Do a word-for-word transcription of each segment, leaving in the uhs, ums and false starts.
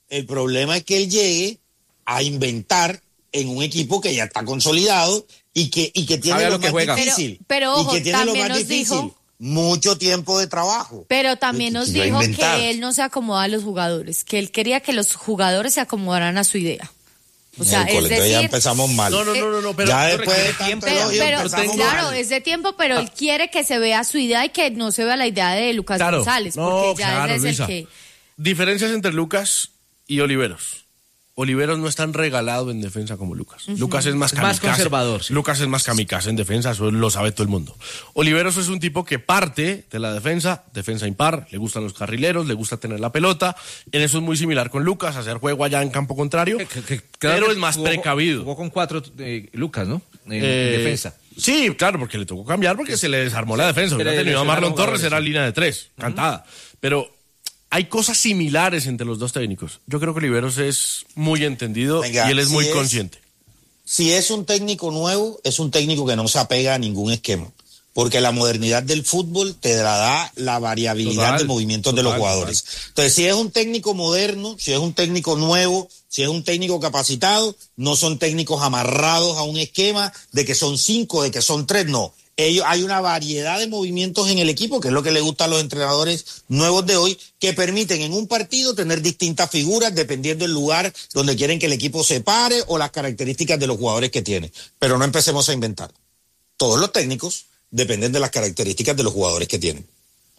el problema es que él llegue a inventar en un equipo que ya está consolidado y que, y que tiene lo, lo más juega. difícil. Pero, pero ojo, y que tiene lo más nos difícil. Dijo, mucho tiempo de trabajo. Pero también nos dijo que él no se acomoda a los jugadores, que él quería que los jugadores se acomodaran a su idea. O sea, es decir, ya empezamos mal. No, no, no, no, pero ya después de tiempo, pero, pero, pero claro, mal. es de tiempo, pero ah. él quiere que se vea su idea y que no se vea la idea de Lucas claro, González, no, porque ya claro, es Luisa. el que Diferencias entre Lucas y Oliveros. Oliveros no es tan regalado en defensa como Lucas. Uh-huh. Lucas es más kamikaze. Más conservador. Sí. Lucas es más kamikaze en defensa, eso lo sabe todo el mundo. Oliveros es un tipo que parte de la defensa, defensa impar, le gustan los carrileros, le gusta tener la pelota. En eso es muy similar con Lucas, hacer juego allá en campo contrario, que, que, que, pero es más jugó, precavido. Jugó con cuatro eh, Lucas, ¿no? En eh, defensa. Sí, claro, porque le tocó cambiar porque se le desarmó la defensa. Hubiera tenido a Marlon Torres, era línea de tres, uh-huh. cantada. Pero hay cosas similares entre los dos técnicos. Yo creo que Oliveros es muy entendido Venga, y él es si muy es, consciente. Si es un técnico nuevo, es un técnico que no se apega a ningún esquema. Porque la modernidad del fútbol te la da la variabilidad total, de movimientos total, de los jugadores. Total. Entonces, si es un técnico moderno, si es un técnico nuevo, si es un técnico capacitado, no son técnicos amarrados a un esquema de que son cinco, de que son tres, no. Ellos, hay una variedad de movimientos en el equipo, que es lo que le gusta a los entrenadores nuevos de hoy, que permiten en un partido tener distintas figuras dependiendo del lugar donde quieren que el equipo se pare o las características de los jugadores que tiene. Pero no empecemos a inventar. Todos los técnicos dependen de las características de los jugadores que tienen.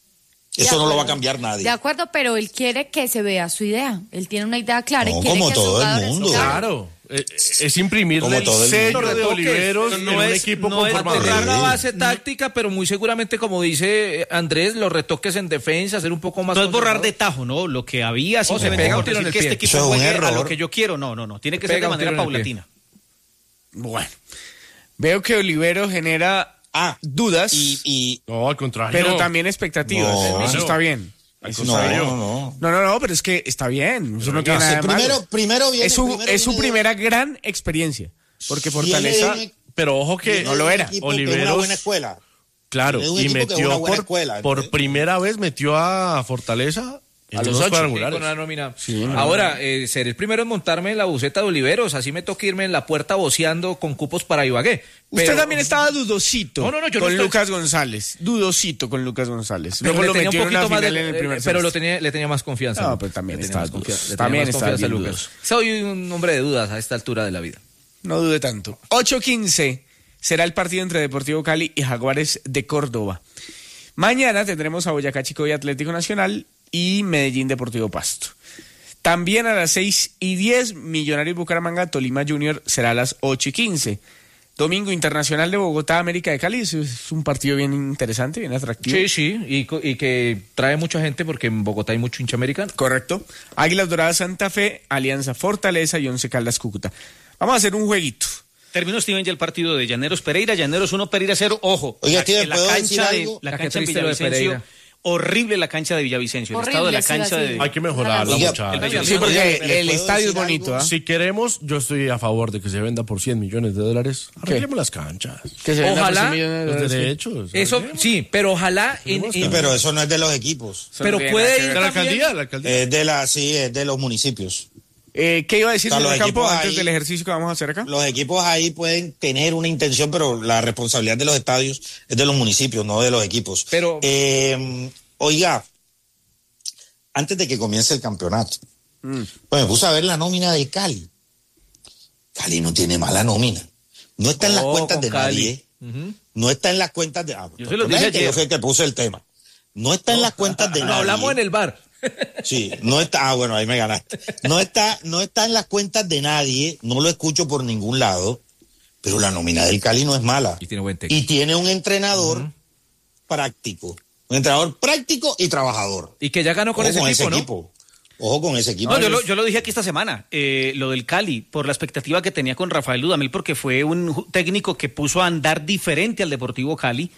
Eso no lo va a cambiar nadie. De acuerdo, pero él quiere que se vea su idea. Él tiene una idea clara. No, y quiere como que todo el mundo. Claro. Es, es imprimirle el sello de Oliveros no en un es, equipo no conformado. Es tener la base táctica, pero muy seguramente, como dice Andrés, los retoques en defensa, hacer un poco más... No es borrar de tajo, ¿no? Lo que había, o se pega un tiro en el que pie. este equipo juegue a lo que yo quiero. No, no, no. Tiene que ser de manera paulatina. Bueno. Veo que Oliveros genera ah, dudas. Y, y... No, al contrario. Pero también expectativas. No, no. Eso está bien. Eso no, no, no, no, no, no, pero es que está bien. Eso no tiene nada de primero, malo. Primero viene, es su, primero es su viene primera de... gran experiencia. Porque Fortaleza. Viene, pero ojo que no lo era. Oliveros. Una buena escuela. Claro, y metió por, escuela, por primera vez metió a Fortaleza. A los ocho, con la nómina. Sí, no, Ahora, no. Eh, seré el primero en montarme en la buceta de Oliveros, así me toca irme en la puerta voceando con cupos para Ibagué. Usted pero... también estaba dudosito no, no, no, yo con no estoy... Lucas González, dudosito con Lucas González. Pero Luego le lo tenía metió un poquito en una más final de, en el primer Pero semestre. lo tenía, le tenía más confianza. No, pero también está dudoso. También está Lucas. Soy un hombre de dudas a esta altura de la vida. No dude tanto. ocho quince será el partido entre Deportivo Cali y Jaguares de Córdoba. Mañana tendremos a Boyacá Chico y Atlético Nacional y Medellín Deportivo Pasto. También a las seis y diez, Millonarios Bucaramanga, Tolima Junior será a las ocho y quince. Domingo Internacional de Bogotá, América de Cali, es un partido bien interesante, bien atractivo. Sí, sí, y, y que trae mucha gente porque en Bogotá hay mucho hincha americano. Correcto. Águilas Doradas Santa Fe, Alianza Fortaleza y Once Caldas Cúcuta. Vamos a hacer un jueguito. Terminó, Steven, ya el partido de Llaneros Pereira, Llaneros uno, Pereira cero, ojo. Oiga, la, tío, la cancha de la cancha de Villavicencio. Horrible la cancha de Villavicencio. El estado de la cancha de... Hay que mejorarla, muchachos. Sí, porque el, el estadio es bonito. ¿eh? Si queremos, yo estoy a favor de que se venda por cien millones de dólares. Arreglemos las canchas. Que se venda ojalá, por cien millones de dólares. Los derechos. Eso, sí, pero ojalá... En, en, sí, pero eso no es de los equipos. Pero puede ir de la alcaldía, de la alcaldía. Es de la, sí, es de los municipios. Eh, ¿Qué iba a decir, o sea, señor Campo, antes ahí, del ejercicio que vamos a hacer acá? Los equipos ahí pueden tener una intención, pero la responsabilidad de los estadios es de los municipios, no de los equipos. Pero... Eh, oiga, antes de que comience el campeonato, mm. pues me puse a ver la nómina del Cali. Cali no tiene mala nómina. No está en las oh, cuentas de Cali. nadie. Uh-huh. No está en las cuentas de... Ah, yo se lo dije ayer. Yo fui el que puse el tema. No está en las cuentas de no, nadie. hablamos en el bar. Sí, no está, ah, bueno, ahí me ganaste. No está, no está en las cuentas de nadie, no lo escucho por ningún lado, pero la nómina del Cali no es mala. Y tiene buen técnico. Y tiene un entrenador uh-huh. práctico, un entrenador práctico y trabajador. Y que ya ganó con, Ojo ese, con equipo, ese ¿no? equipo. Ojo con ese equipo. No, yo, lo, yo lo dije aquí esta semana, eh, lo del Cali, por la expectativa que tenía con Rafael Dudamel, porque fue un técnico que puso a andar diferente al Deportivo Cali.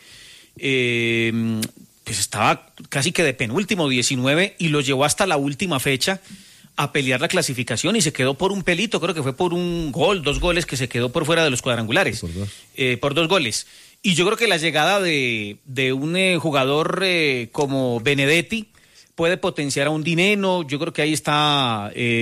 Eh... pues estaba casi que de penúltimo, diecinueve, y lo llevó hasta la última fecha a pelear la clasificación y se quedó por un pelito, creo que fue por un gol, dos goles que se quedó por fuera de los cuadrangulares. Por dos. Eh, por dos goles. Y yo creo que la llegada de, de un eh, jugador eh, como Benedetti puede potenciar a un Dineno, yo creo que ahí está... Eh,